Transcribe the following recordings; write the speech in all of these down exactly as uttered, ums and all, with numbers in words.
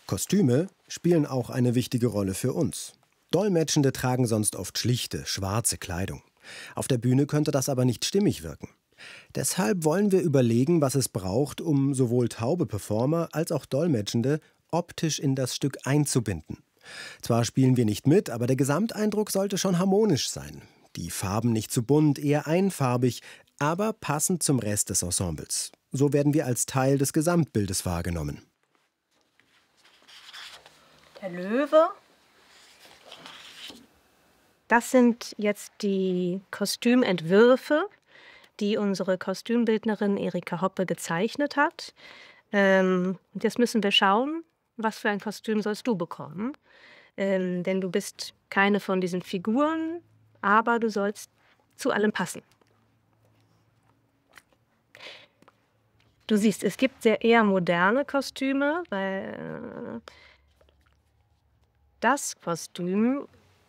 Kostüme spielen auch eine wichtige Rolle für uns. Dolmetschende tragen sonst oft schlichte, schwarze Kleidung. Auf der Bühne könnte das aber nicht stimmig wirken. Deshalb wollen wir überlegen, was es braucht, um sowohl taube Performer als auch Dolmetschende optisch in das Stück einzubinden. Zwar spielen wir nicht mit, aber der Gesamteindruck sollte schon harmonisch sein. Die Farben nicht zu bunt, eher einfarbig, aber passend zum Rest des Ensembles. So werden wir als Teil des Gesamtbildes wahrgenommen. Der Löwe. Das sind jetzt die Kostümentwürfe, die unsere Kostümbildnerin Erika Hoppe gezeichnet hat. Ähm, und jetzt müssen wir schauen, was für ein Kostüm sollst du bekommen. Ähm, denn du bist keine von diesen Figuren, aber du sollst zu allem passen. Du siehst, es gibt sehr eher moderne Kostüme, weil äh, das Kostüm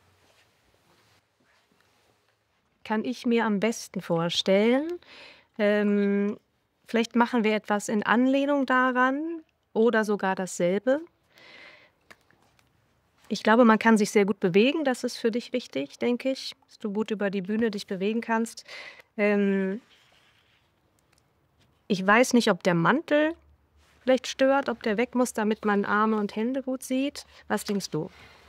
kann ich mir am besten vorstellen. Ähm, vielleicht machen wir etwas in Anlehnung daran oder sogar dasselbe. Ich glaube, man kann sich sehr gut bewegen. Das ist für dich wichtig, denke ich, dass du gut über die Bühne dich bewegen kannst. Ähm, ich weiß nicht, ob der Mantel vielleicht stört, ob der weg muss, damit man Arme und Hände gut sieht. Was denkst du?